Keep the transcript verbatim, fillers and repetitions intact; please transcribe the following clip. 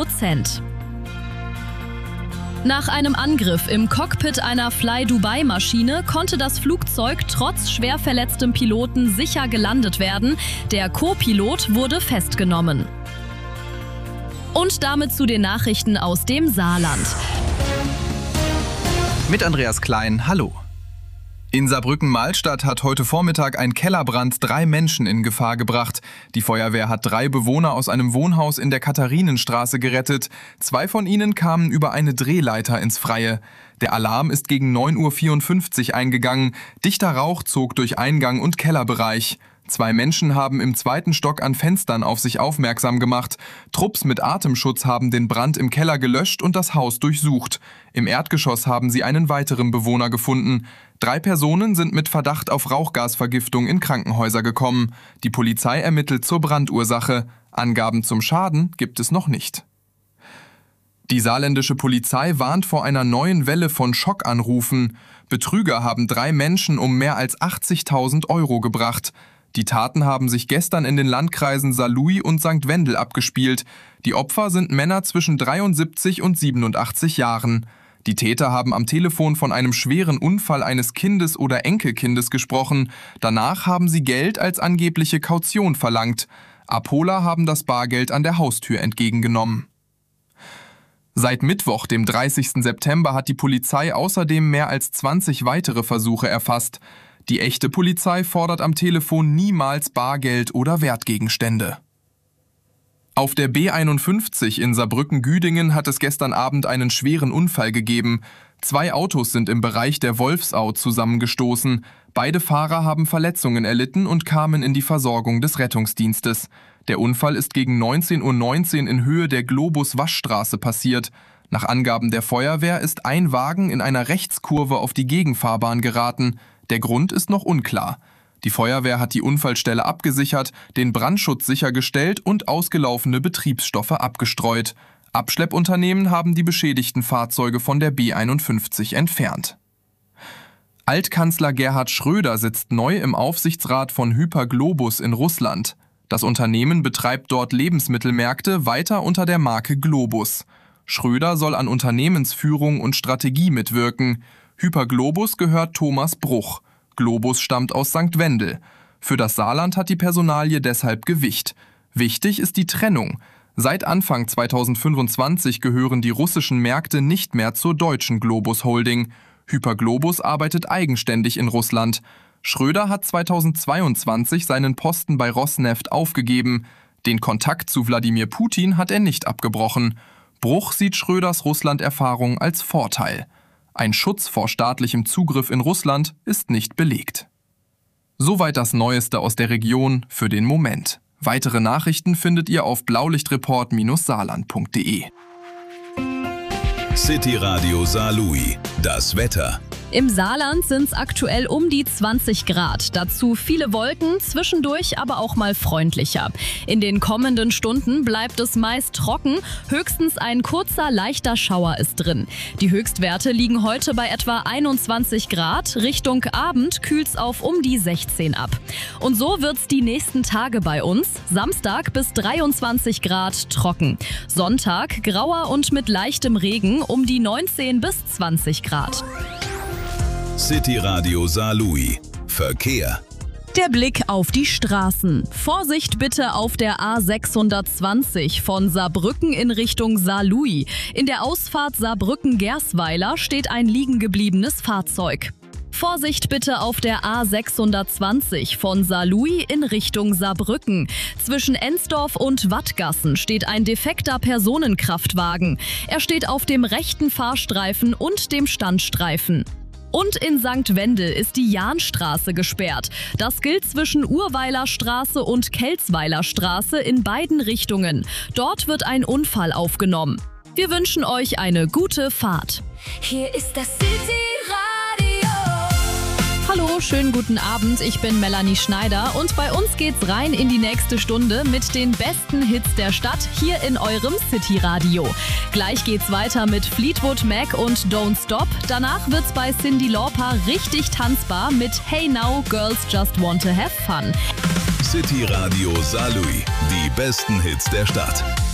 Prozent. Nach einem Angriff im Cockpit einer Fly-Dubai-Maschine konnte das Flugzeug trotz schwer verletztem Piloten sicher gelandet werden. Der Co-Pilot wurde festgenommen. Und damit zu den Nachrichten aus dem Saarland. Mit Andreas Klein, hallo. In Saarbrücken-Malstadt hat heute Vormittag ein Kellerbrand drei Menschen in Gefahr gebracht. Die Feuerwehr hat drei Bewohner aus einem Wohnhaus in der Katharinenstraße gerettet. Zwei von ihnen kamen über eine Drehleiter ins Freie. Der Alarm ist gegen neun Uhr vierundfünfzig eingegangen. Dichter Rauch zog durch Eingang und Kellerbereich. Zwei Menschen haben im zweiten Stock an Fenstern auf sich aufmerksam gemacht. Trupps mit Atemschutz haben den Brand im Keller gelöscht und das Haus durchsucht. Im Erdgeschoss haben sie einen weiteren Bewohner gefunden. Drei Personen sind mit Verdacht auf Rauchgasvergiftung in Krankenhäuser gekommen. Die Polizei ermittelt zur Brandursache. Angaben zum Schaden gibt es noch nicht. Die saarländische Polizei warnt vor einer neuen Welle von Schockanrufen. Betrüger haben drei Menschen um mehr als achtzigtausend Euro gebracht. Die Taten haben sich gestern in den Landkreisen Saarlouis und Sankt Wendel abgespielt. Die Opfer sind Männer zwischen dreiundsiebzig und siebenundachtzig Jahren. Die Täter haben am Telefon von einem schweren Unfall eines Kindes oder Enkelkindes gesprochen. Danach haben sie Geld als angebliche Kaution verlangt. Abholer haben das Bargeld an der Haustür entgegengenommen. Seit Mittwoch, dem dreißigsten September, hat die Polizei außerdem mehr als zwanzig weitere Versuche erfasst. Die echte Polizei fordert am Telefon niemals Bargeld oder Wertgegenstände. Auf der B einundfünfzig in Saarbrücken-Güdingen hat es gestern Abend einen schweren Unfall gegeben. Zwei Autos sind im Bereich der Wolfsau zusammengestoßen. Beide Fahrer haben Verletzungen erlitten und kamen in die Versorgung des Rettungsdienstes. Der Unfall ist gegen neunzehn Uhr neunzehn in Höhe der Globus-Waschstraße passiert. Nach Angaben der Feuerwehr ist ein Wagen in einer Rechtskurve auf die Gegenfahrbahn geraten. Der Grund ist noch unklar. Die Feuerwehr hat die Unfallstelle abgesichert, den Brandschutz sichergestellt und ausgelaufene Betriebsstoffe abgestreut. Abschleppunternehmen haben die beschädigten Fahrzeuge von der B einundfünfzig entfernt. Altkanzler Gerhard Schröder sitzt neu im Aufsichtsrat von Hyperglobus in Russland. Das Unternehmen betreibt dort Lebensmittelmärkte weiter unter der Marke Globus. Schröder soll an Unternehmensführung und Strategie mitwirken. Hyperglobus gehört Thomas Bruch. Globus stammt aus Sankt Wendel. Für das Saarland hat die Personalie deshalb Gewicht. Wichtig ist die Trennung. Seit Anfang zweitausendfünfundzwanzig gehören die russischen Märkte nicht mehr zur deutschen Globus Holding. Hyperglobus arbeitet eigenständig in Russland. Schröder hat zweitausendzweiundzwanzig seinen Posten bei Rosneft aufgegeben. Den Kontakt zu Wladimir Putin hat er nicht abgebrochen. Bruch sieht Schröders Russland-Erfahrung als Vorteil. Ein Schutz vor staatlichem Zugriff in Russland ist nicht belegt. Soweit das Neueste aus der Region für den Moment. Weitere Nachrichten findet ihr auf blaulichtreport Saarland punkt de. City Radio Saarlouis. Das Wetter. Im Saarland sind es aktuell um die zwanzig Grad. Dazu viele Wolken, zwischendurch aber auch mal freundlicher. In den kommenden Stunden bleibt es meist trocken. Höchstens ein kurzer, leichter Schauer ist drin. Die Höchstwerte liegen heute bei etwa einundzwanzig Grad. Richtung Abend kühlt's auf um die sechzehn ab. Und so wird's die nächsten Tage bei uns. Samstag bis dreiundzwanzig Grad trocken. Sonntag grauer und mit leichtem Regen um die neunzehn bis zwanzig Grad. City Radio Saarlouis. Verkehr. Der Blick auf die Straßen. Vorsicht bitte auf der A sechshundertzwanzig von Saarbrücken in Richtung Saarlouis. In der Ausfahrt Saarbrücken-Gersweiler steht ein liegen gebliebenes Fahrzeug. Vorsicht bitte auf der A sechshundertzwanzig von Saarlouis in Richtung Saarbrücken. Zwischen Ensdorf und Wattgassen steht ein defekter Personenkraftwagen. Er steht auf dem rechten Fahrstreifen und dem Standstreifen. Und in Sankt Wendel ist die Jahnstraße gesperrt. Das gilt zwischen Urweiler Straße und Kelzweiler Straße in beiden Richtungen. Dort wird ein Unfall aufgenommen. Wir wünschen euch eine gute Fahrt. Hier ist das City Radio. Hallo, schönen guten Abend. Ich bin Melanie Schneider und bei uns geht's rein in die nächste Stunde mit den besten Hits der Stadt hier in eurem City Radio. Gleich geht's weiter mit Fleetwood Mac und Don't Stop. Danach wird's bei Cyndi Lauper richtig tanzbar mit Hey Now, Girls Just Want to Have Fun. City Radio Saarlouis. Die besten Hits der Stadt.